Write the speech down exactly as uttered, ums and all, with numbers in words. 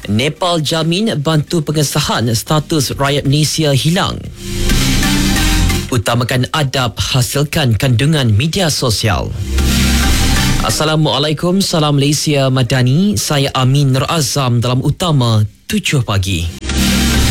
Nepal jamin bantu pengesahan status rakyat Malaysia hilang. Utamakan adab, hasilkan kandungan media sosial. Assalamualaikum, salam Malaysia Madani. Saya Amin Nur Azam dalam Utama tujuh pagi.